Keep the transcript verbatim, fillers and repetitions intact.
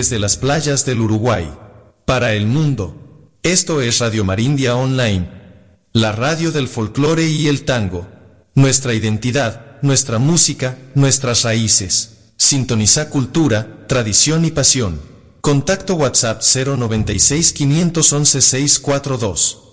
desde las playas del Uruguay. Para el mundo. Esto es Radio Marindia Online. La radio del folclore y el tango. Nuestra identidad, nuestra música, nuestras raíces. Sintoniza cultura, tradición y pasión. Contacto WhatsApp cero noventa y seis, quinientos once, seiscientos cuarenta y dos.